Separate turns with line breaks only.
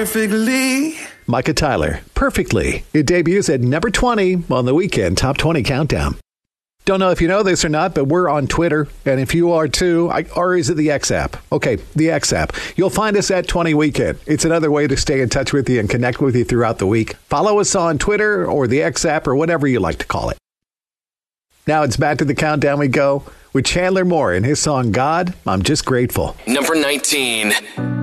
perfectly.
Micah Tyler, Perfectly. It debuts at number 20 on the Weekend Top 20 Countdown. Don't know if you know this or not, but we're on Twitter. And if you are too, or is it the X app? Okay, the X app. You'll find us at 20 Weekend. It's another way to stay in touch with you and connect with you throughout the week. Follow us on Twitter or the X app or whatever you like to call it. Now it's back to the countdown we go with Chandler Moore and his song, God, I'm Just Grateful.
Number 19.